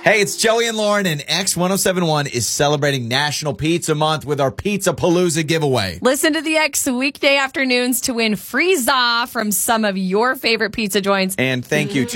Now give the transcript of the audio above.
Hey, it's Joey and Lauren, and X1071 is celebrating National Pizza Month with our Pizza Palooza giveaway. Listen to the X weekday afternoons to win free za from some of your favorite pizza joints. And thank you to